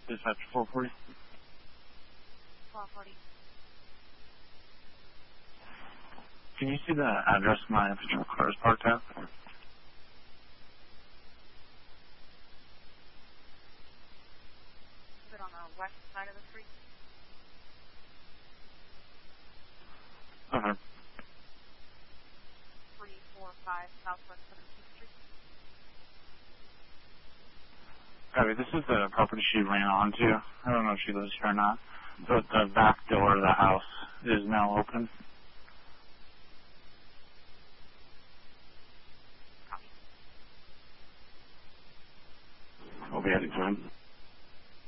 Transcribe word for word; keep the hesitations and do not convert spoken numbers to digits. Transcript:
Dispatch four forty. four forty. Can you see the address my patrol car is parked at? Is it on the west side of the street? Okay. three four five Southwest seventeenth Street. Copy. This is the property she ran onto. I don't know if she lives here or not. But the back door of the house is now open. Copy. I'll be heading to him.